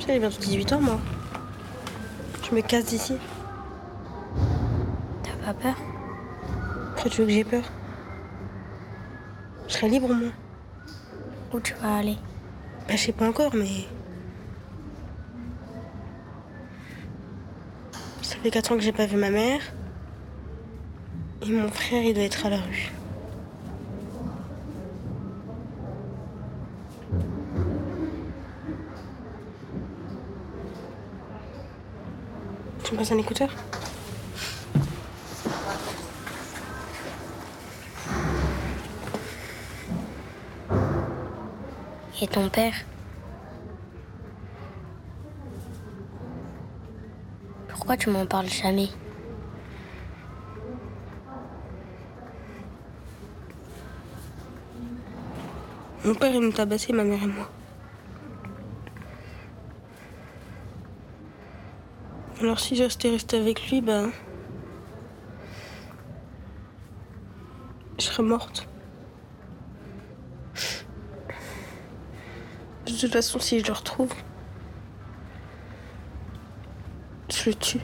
J'ai bientôt 18 ans, moi. Je me casse d'ici. T'as pas peur? Pourquoi tu veux que j'ai peur? Je serai libre, moi. Où tu vas aller? Bah, je sais pas encore, mais... Ça fait 4 ans que j'ai pas vu ma mère. Et mon frère, il doit être à la rue. Tu me passes un écouteur? Et ton père? Pourquoi tu m'en parles jamais? Mon père, il nous tabassait, ma mère et moi. Alors si je restais avec lui, bah... Je serais morte. De toute façon, si je le retrouve... Je le tue.